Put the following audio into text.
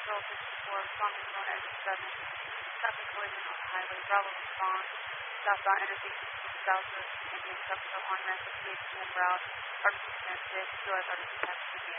Patrol 54, responding to 187. Traffic collision on the highway. Bravo response. Southbound Interstate 60 southwest Indian Truck Stop on ramp with PHP and route. Artificial Transit, US Artificial Transit.